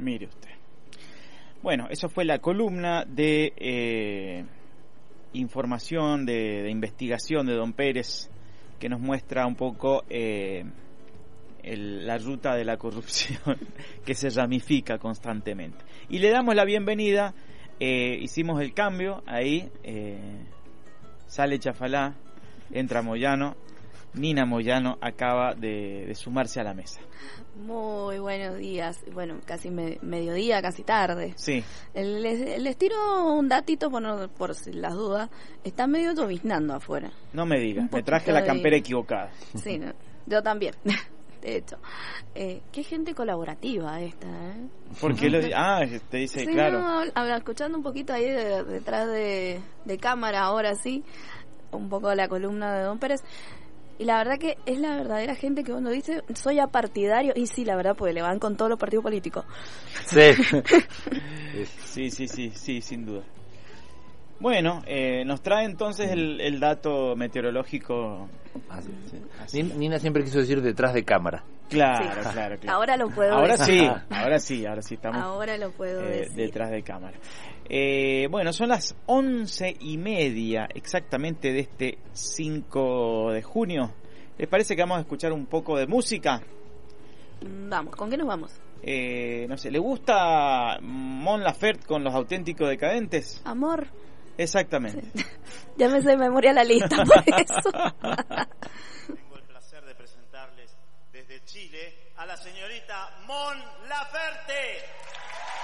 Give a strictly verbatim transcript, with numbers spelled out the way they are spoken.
Mire usted. Bueno, eso fue la columna de eh, información, de, de investigación de don Pérez, que nos muestra un poco eh, el, la ruta de la corrupción que se ramifica constantemente. Y le damos la bienvenida, eh, hicimos el cambio, ahí eh, sale Chafalá, entra Moyano, Nina Moyano acaba de, de sumarse a la mesa. Muy buenos días, bueno, casi me, mediodía, casi tarde. Sí. Les, les tiro un datito por, no, por si las dudas, está medio lloviznando afuera. No me diga, me traje la campera de... equivocada. Sí, no, yo también. De hecho, eh, qué gente colaborativa esta, ¿eh? Porque lo, ah, te dice, sí, claro. No, escuchando un poquito ahí de, detrás de, de cámara, ahora sí, un poco la columna de don Pérez. Y la verdad que es la verdadera gente que uno dice, soy apartidario. Y sí, la verdad, pues le van con todos los partidos políticos. Sí. sí, sí, sí, sí, sin duda. Bueno, eh, nos trae entonces el, el dato meteorológico. Ah, sí, sí. Nina siempre quiso decir detrás de cámara. Claro, sí. claro, claro. Ahora lo puedo ahora decir. Sí, ahora sí, ahora sí estamos. Ahora lo puedo eh, decir. Detrás de cámara. Eh, bueno, son las once y media exactamente de este cinco de junio. ¿Les parece que vamos a escuchar un poco de música? Vamos, ¿con qué nos vamos? Eh, no sé, ¿le gusta Mon Laferte con Los Auténticos Decadentes? Amor. Exactamente. Sí. Ya me sé de memoria la lista, por eso. Tengo el placer de presentarles desde Chile a la señorita Mon Laferte.